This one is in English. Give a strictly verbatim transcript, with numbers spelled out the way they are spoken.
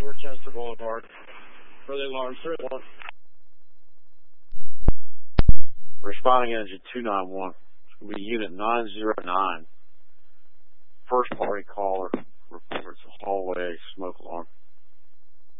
Dorchester Boulevard. Early alarm three one. Responding engine two nine one. It's going to be unit nine zero nine. First party caller reports a hallway smoke alarm.